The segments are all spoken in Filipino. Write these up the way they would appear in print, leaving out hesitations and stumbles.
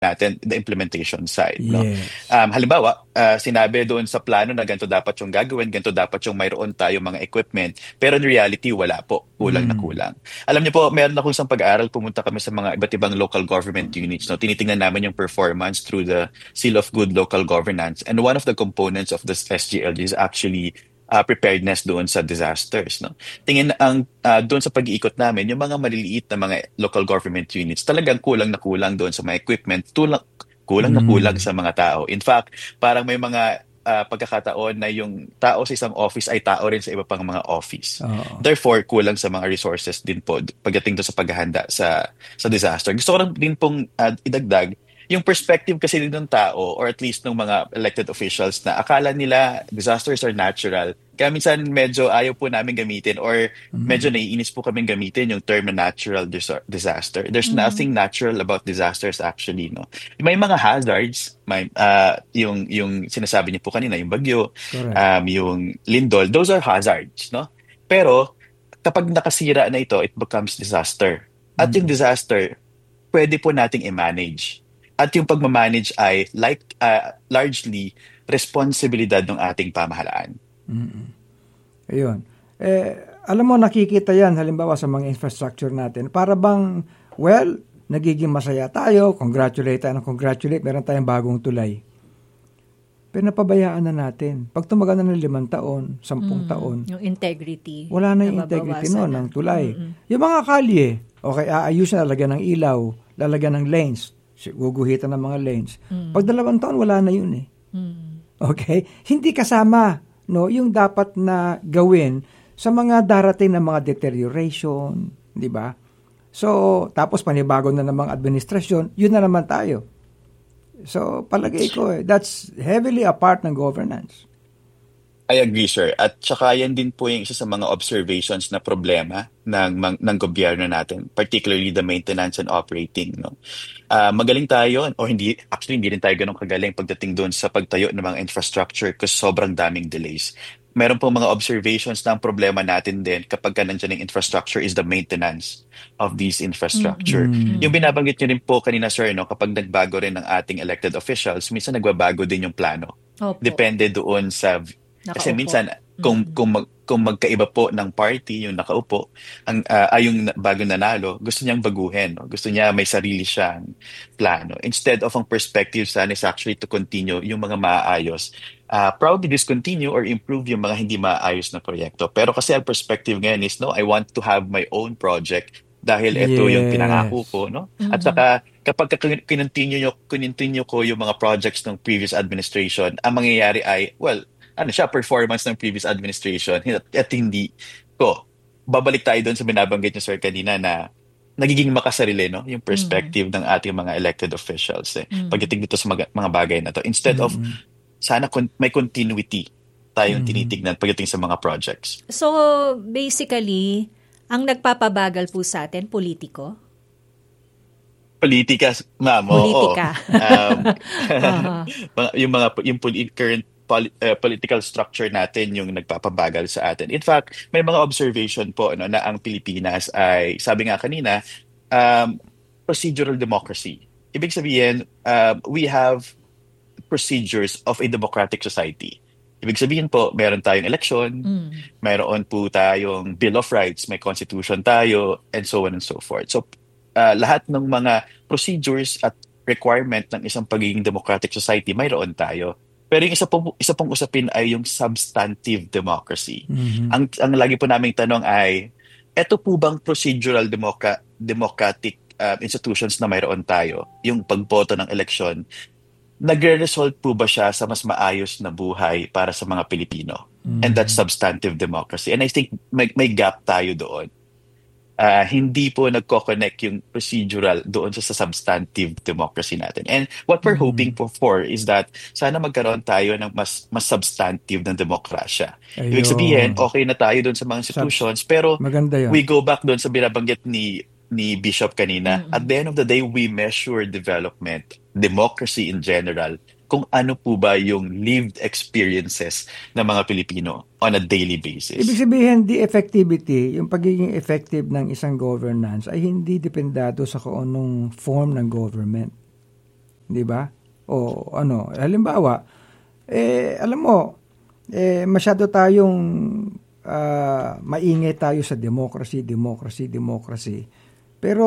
natin, the implementation side, no? Yes. Halimbawa, sinabi doon sa plano na ganito dapat yung gagawin, ganito dapat yung mayroon tayo mga equipment, pero in reality, wala po. Kulang na Mm. kulang. Alam niyo po, meron akong isang pag-aaral, pumunta kami sa mga iba't ibang local government units, no? Tinitingnan namin yung performance through the Seal of Good Local Governance. And one of the components of this SGLG is actually preparedness doon sa disasters, no? Tingin ang doon sa pag-iikot namin, yung mga maliliit na mga local government units, talagang kulang na kulang doon sa mga equipment, kulang na kulang Mm. sa mga tao. In fact, parang may mga pagkakataon na yung tao sa isang office ay tao rin sa iba pang mga office. Oo. Therefore, kulang sa mga resources din po pagdating to sa paghahanda sa disaster. Gusto ko lang din pong idagdag, yung perspective kasi din ng tao or at least ng mga elected officials na akala nila disasters are natural. Kaya minsan medyo ayaw po namin gamitin or medyo Mm. naiinis po kaming gamitin yung term na natural disaster. There's Mhm. nothing natural about disasters actually, no? May mga hazards, may yung sinasabi niyo po kanina, yung bagyo, Correct. yung lindol, those are hazards, no? Pero kapag nakasira na ito, it becomes disaster. At yung Mm. disaster, pwede po nating i-manage. At yung pagmamanage ay largely responsibilidad ng ating pamahalaan. Mm. Ayun. Alam mo, nakikita yan halimbawa sa mga infrastructure natin. Para bang, well, nagiging masaya tayo, congratulate tayo, congratulate, meron tayong bagong tulay. Pero napabayaan na natin. Pag tumagal na ng 5 taon, 10 taon, Yung integrity. wala na yung integrity Nababawasan noon na. ng tulay. Mm-mm. Yung mga kalye, okay, aayusin, lalagyan ng ilaw, lalagyan ng lanes, guguhitan ng mga lanes. Pag 2 taon, wala na yun eh. Mm. Okay? Hindi kasama, no, yung dapat na gawin sa mga darating na mga deterioration, di ba? So, tapos panibago na ng mga administrasyon, yun na naman tayo. So, palagay ko that's heavily a part ng governance. I agree, sir. At saka yan din po yung isa sa mga observations na problema ng gobyerno natin, particularly the maintenance and operating. No? Magaling tayo, o hindi, actually hindi rin tayo ganun kagaling pagdating doon sa pagtayo ng mga infrastructure kasi sobrang daming delays. Meron pong mga observations na ang problema natin din kapag ka nandiyan yung infrastructure is the maintenance of these infrastructure. Mm-mm. Mm. Yung Mm-mm. binabanggit nyo rin po kanina, sir, no, kapag nagbago rin ng ating elected officials, minsan nagbabago din yung plano. Opo. Depende doon sa kasi Nakaupo. minsan kung magkaiba po ng party yung nakaupo, yung bagong nanalo, gusto niyang baguhin, no? Gusto niya may sarili siyang plano. Instead of ang perspective sana is actually to continue yung mga maayos. Probably discontinue or improve yung mga hindi maayos na proyekto. Pero kasi ang perspective ngayon is, no, I want to have my own project dahil ito yung pinangako Yes. ko, no? At Mm-mm. saka kapag kinontinue ko yung mga projects ng previous administration, ang mangyayari ay, well, ano siya, performance ng previous administration at hindi ko. Babalik tayo doon sa binabanggit niyo, sir, kanina na nagiging makasarili, no? Yung Mm-mm. perspective ng ating mga elected officials Mm-mm. pagdating dito sa mga bagay na to. Instead of Mm. sana may continuity tayong Mm. tinitignan pagdating sa mga projects. So, basically, ang nagpapabagal po sa atin, politiko? Politika, ma'am, oo. Politika. Um, Aha. yung current political structure natin yung nagpapabagal sa atin. In fact, may mga observation po no, na ang Pilipinas ay, sabi nga kanina, um, procedural democracy. Ibig sabihin, we have procedures of a democratic society. Ibig sabihin po, meron tayong election, Mm. mayroon po tayong Bill of Rights, may constitution tayo, and so on and so forth. So, lahat ng mga procedures at requirement ng isang pagiging democratic society, mayroon tayo. Pero yung isa pong usapin ay yung substantive democracy. Mhm. Ang lagi po naming tanong ay, eto po bang procedural democratic institutions na mayroon tayo, yung pagboto ng eleksyon, nagre-result po ba siya sa mas maayos na buhay para sa mga Pilipino? And that's Mhm. substantive democracy. And I think may gap tayo doon. Hindi po nagko-connect yung procedural doon sa substantive democracy natin. And what we're hoping Mhm. for is that sana magkaroon tayo ng mas substantive ng demokrasya. Ibig sabihin, Ayun. okay na tayo doon sa mga Subs- institutions, pero Maganda yon. we go back doon sa binabanggit ni Bishop kanina. At Mm-mm. the end of the day, we measure development, democracy in general, kung ano po ba yung lived experiences ng mga Pilipino on a daily Ibig basis. sabihin, the effectivity, yung pagiging effective ng isang governance ay hindi dependado sa kung anong form ng government. di ba? O halimbawa, alam mo, masyado tayong maingay tayo sa democracy. Pero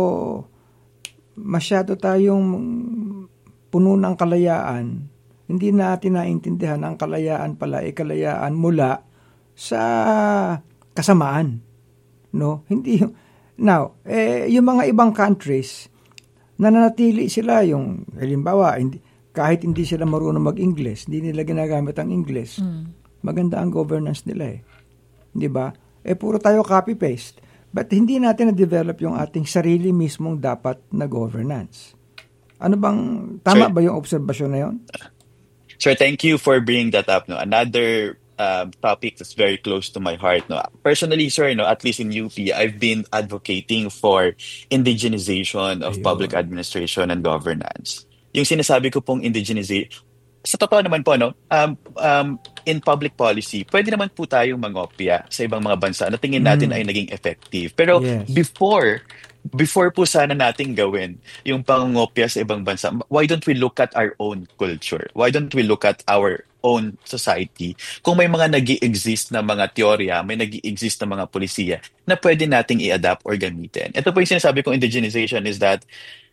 masyado tayong puno ng kalayaan. Hindi natin naintindihan ang kalayaan pala ay kalayaan mula sa kasamaan. No? Hindi now, yung mga ibang countries nananatili sila yung halimbawa kahit hindi sila marunong mag-English, hindi nila ginagamit ang English. Maganda ang governance nila 'Di ba? Puro tayo copy-paste. But hindi natin na-develop yung ating sarili mismong dapat na governance. Ano bang, tama ba yung obserbasyon na yun? Sir, thank you for bringing that up. No, another topic that's very close to my heart. No, personally, sir, no, at least in UP, I've been advocating for indigenization of public Ayun. administration and governance. Yung sinasabi ko pong indigenization, sa totoo naman po, no, in public policy, pwede naman po tayong mangopya sa ibang mga bansa na tingin natin ay naging effective. Pero Yes. before po sana natin gawin yung pangungopia sa ibang bansa, why don't we look at our own culture? Why don't we look at our own society? Kung may mga nag-i-exist na mga teorya, may nag-i-exist na mga polisiya na pwede nating i-adapt or gamitin. Ito po yung sinasabi kong indigenization is that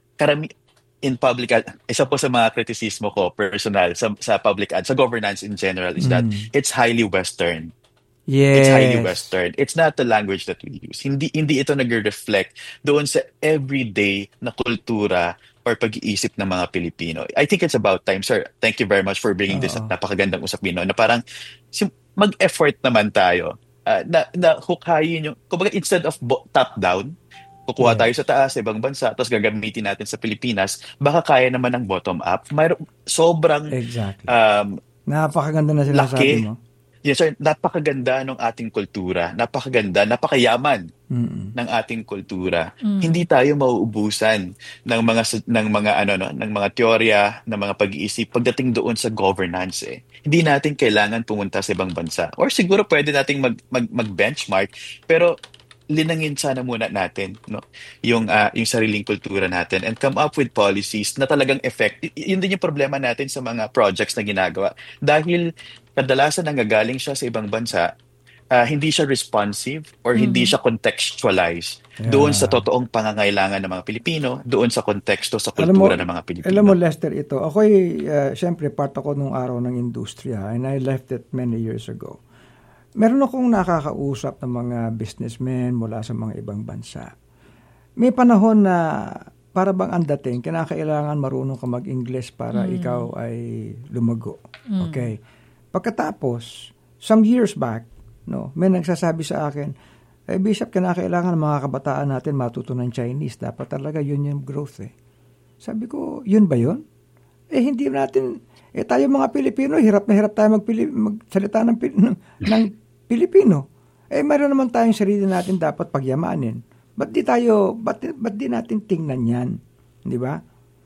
in public isa po sa mga kritisismo ko personal sa public ad, sa governance in general is that it's highly Western. It's highly Yes. Western. It's not the language that we use. Hindi ito nagre-reflect doon sa everyday na kultura or pag-iisip ng mga Pilipino. I think it's about time, sir. Thank you very much for bringing this Oo. napakagandang usapin, no? Na parang mag-effort naman tayo na hukhayin yung, kumbaga instead of top-down, kukuha tayo Yes. sa taas, sa ibang bansa, tapos gagamitin natin sa Pilipinas, baka kaya naman ng bottom-up. Sobrang Exactly. um, Napakaganda na sinasabi laki. mo. Yes, sir. Napakaganda ng ating kultura. Napakaganda, napakayaman Mm-mm. ng ating kultura. Hindi tayo mauubusan ng mga teorya, ng mga pag-iisip pagdating doon sa governance. Hindi natin kailangan pumunta sa ibang bansa. Or siguro pwede nating mag-benchmark, pero linangin sana muna natin, no, yung sariling kultura natin and come up with policies na talagang effective. Yun din yung problema natin sa mga projects na ginagawa. Dahil kadalasan nanggagaling siya sa ibang bansa, hindi siya responsive or hindi siya contextualized doon sa Yeah. totoong pangangailangan ng mga Pilipino, doon sa konteksto sa Alam mo, kultura ng mga alam mo Pilipino. Lester, ito. Ako'y, syempre, part ako nung araw ng industriya and I left it many years ago. Meron akong nakakausap ng mga businessmen mula sa mga ibang bansa. May panahon na para bang ang dating, kinakailangan marunong ka mag-English para ikaw ay lumago. Okay. Pagkatapos, some years back, no, may nagsasabi sa akin, Bishop, kinakailangan ng mga kabataan natin matuto ng Chinese. Dapat talaga yun yung growth Sabi ko, yun ba yun? Hindi natin, tayo mga Pilipino, hirap na hirap tayo magsalita ng Pilipino. Mayroon naman tayong sarili natin dapat pagyamanin. Ba't di natin tingnan yan? Di ba?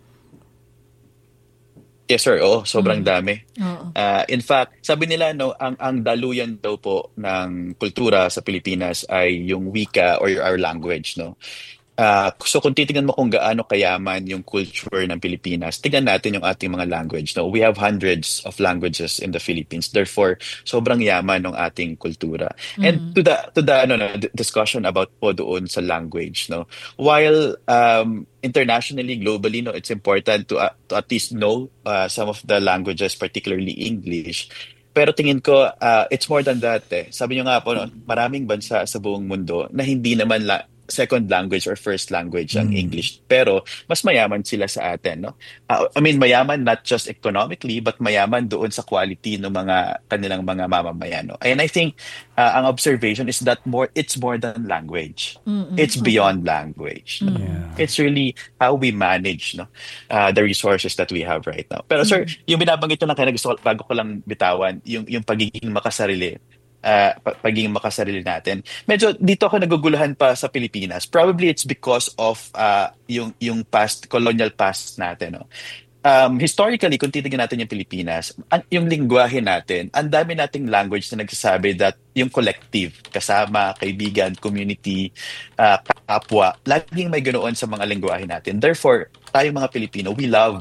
Yes, sir. Oo, sobrang dami. Oo. In fact, sabi nila, no, ang daluyan daw po ng kultura sa Pilipinas ay yung wika or our language, no. So kung titingnan mo kung gaano kayaman yung culture ng Pilipinas, tingnan natin yung ating mga language, no. We have hundreds of languages in the Philippines. Therefore, sobrang yaman ng ating kultura. And to the discussion about po doon sa language, no. While internationally, globally, no, it's important to at least know some of the languages, particularly English. Pero tingin ko, it's more than that. Sabi nyo nga po, no, maraming bansa sa buong mundo na hindi naman second language or first language ang English. Pero mas mayaman sila sa atin, no? I mean, mayaman not just economically, but mayaman doon sa quality ng mga kanilang mga mamamayan, no? And I think ang observation is that it's more than language. It's beyond language. No? Yeah. It's really how we manage, no, the resources that we have right now. Pero sir, yung binabanggit nyo lang kaya gusto ko, bago ko lang bitawan, yung pagiging makasarili, pagiging makasarili natin. Medyo dito ako naguguluhan pa sa Pilipinas. Probably it's because of yung past, colonial past natin, no? Historically, kung titignan natin yung Pilipinas, yung lingwahe natin, ang dami nating language na nagsasabi that yung collective, kasama, kaibigan, community, kapwa, laging may ganoon sa mga lingwahe natin. Therefore, tayo mga Pilipino, we love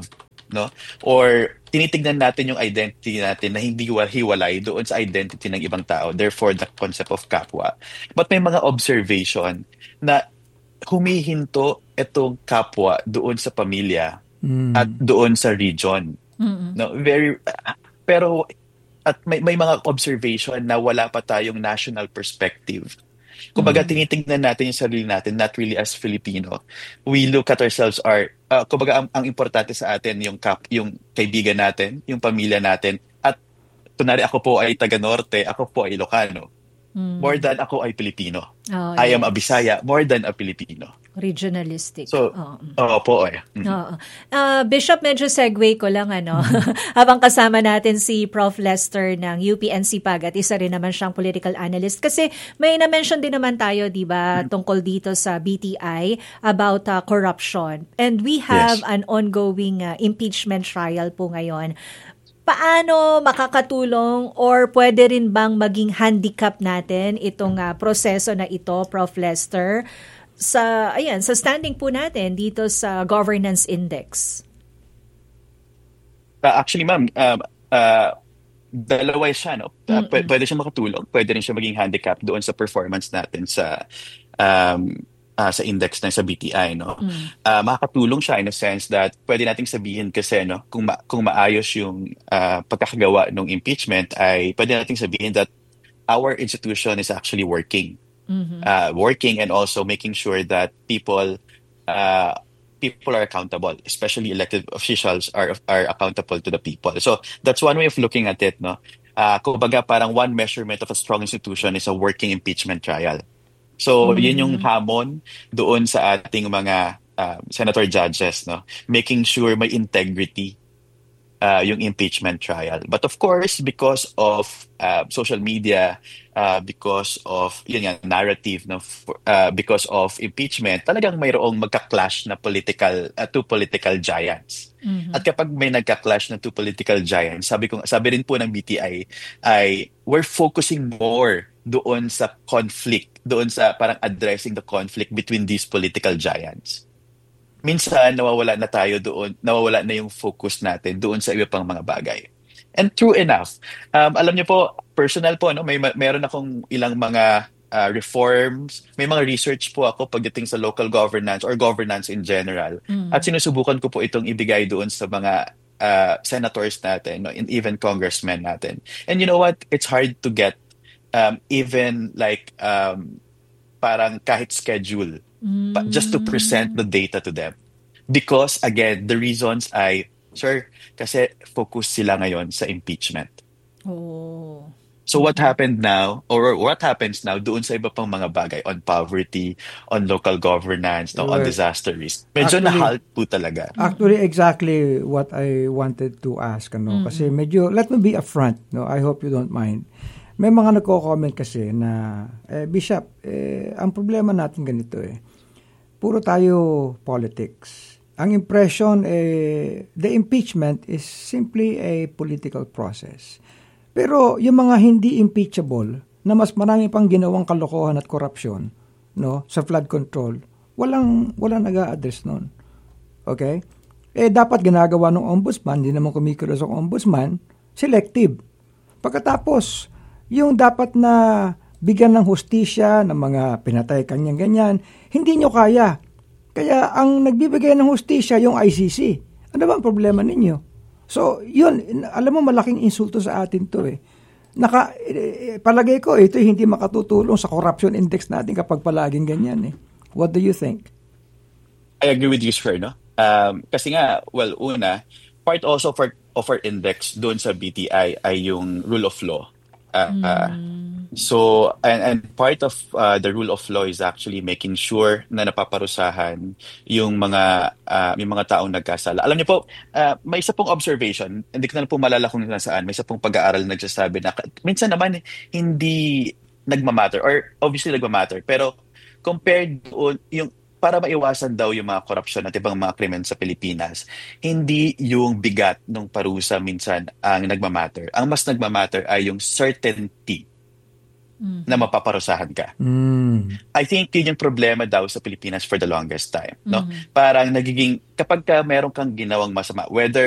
no? Or tinitignan natin yung identity natin na hindi hiwalay doon sa identity ng ibang tao. Therefore, the concept of kapwa. But may mga observation na humihinto itong kapwa doon sa pamilya at Mm. doon sa region. No, pero at may mga observation na wala pa tayong national perspective. Kumbaga tinitingnan natin yung sarili natin not really as Filipino. We look at ourselves kumbaga ang importante sa atin yung kaibigan natin, yung pamilya natin at kunwari ako po ay taga Norte, ako po ay Ilocano. More than ako ay Pilipino. Oh, I am a yes. Bisaya more than a Filipino. Regionalistic. So, Oo. po eh. Oo. Bishop, medyo segue ko lang, habang kasama natin si Prof. Lester ng UPNC PAG at isa rin naman siyang political analyst. Kasi may na-mention din naman tayo, di ba, tungkol dito sa BTI about corruption. And we have Yes. an ongoing impeachment trial po ngayon. Paano makakatulong or pwede rin bang maging handicap natin itong proseso na ito, Prof. Lester, sa standing po natin dito sa governance index? Actually, ma'am, dalawa siya, no? Pwede siya makatulong, pwede rin siya maging handicap doon sa performance natin um, sa index na sa BTI, no? Makakatulong siya in a sense that pwede nating sabihin kasi, no, kung maayos yung pagkakagawa ng impeachment, ay pwede nating sabihin that our institution is actually working. Working and also making sure that people are accountable, especially elected officials are accountable to the people. So that's one way of looking at it, no? Kumbaga parang one measurement of a strong institution is a working impeachment trial. So yun yung hamon doon sa ating mga senator judges, no? Making sure may integrity yung impeachment trial. But of course, because of social media, because of yun nga, narrative, no, because of impeachment, talagang mayroong magka-clash na two political giants. At kapag may nagka-clash na two political giants, sabi rin po ng BTI ay we're focusing more doon sa conflict, doon sa parang addressing the conflict between these political giants. Minsan nawawala na yung focus natin doon sa iba pang mga bagay. And true enough, alam niyo po, personal po, no, meron akong ilang mga reforms, may mga research po ako pagdating sa local governance or governance in general. At sinusubukan ko po itong ibigay doon sa mga senators natin, no, and even congressmen natin. And you know what? It's hard to get even like parang kahit schedule just to present the data to them. Because, again, the reasons ay, sir, kasi focus sila ngayon sa impeachment. Oh. So what happened now, or what happens now doon sa iba pang mga bagay on poverty, on local governance, no, on Well, disaster risk? Medyo actually- na-halt po talaga. Actually, exactly what I wanted to ask. Kasi medyo, let me be upfront. No? I hope you don't mind. May mga nagko-comment kasi na, Bishop, ang problema natin ganito puro tayo politics. Ang impression, the impeachment is simply a political process. Pero yung mga hindi impeachable, na mas marami pang ginawang kalokohan at korupsyon, no, sa flood control, walang nag-a-address nun. Okay? Dapat ginagawa ng ombudsman, hindi naman kumikilos ang ombudsman, selective. Pagkatapos, yung dapat na bigyan ng hustisya ng mga pinatay kanyang-ganyan, hindi nyo kaya. Kaya ang nagbibigay ng hustisya yung ICC. Ano ba ang problema ninyo? So, yun, alam mo, malaking insulto sa atin to palagay ko, ito hindi makatutulong sa corruption index natin kapag palaging ganyan What do you think? I agree with you, sir, no? Kasi nga, well, una, part also of our index doon sa BTI ay yung rule of law. So, and part of the rule of law is actually making sure na napaparusahan yung mga taong nagkasala. Alam niyo po, may isa pong observation, hindi ko na po malala kung nasaan, may isa pong pag-aaral na nagsasabi na minsan naman hindi nagmamatter, or obviously nagmamatter, pero compared doon, yung para maiwasan daw yung mga korupsyon at ibang mga krimen sa Pilipinas, hindi yung bigat ng parusa minsan ang nagmamatter. Ang mas nagmamatter ay yung certainty na mapaparusahan ka. I think yun yung problema daw sa Pilipinas for the longest time. No? Parang nagiging, kapag meron kang ginawang masama, whether